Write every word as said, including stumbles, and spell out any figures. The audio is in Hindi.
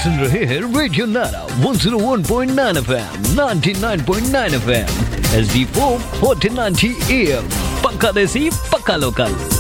सुन रहे हैं रेडियो नारा one zero one point nine FM, ninety nine point nine FM, H D four fourteen ninety am, पक्का देसी पक्का लोकल।